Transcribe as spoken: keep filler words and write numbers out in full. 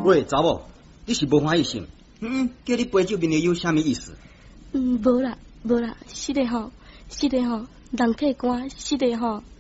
喂，查某，你是无欢喜心？嗯，叫你陪酒面的有啥物意思？ 嗯，无啦，无啦，是的吼，是的吼，人客官，是的吼。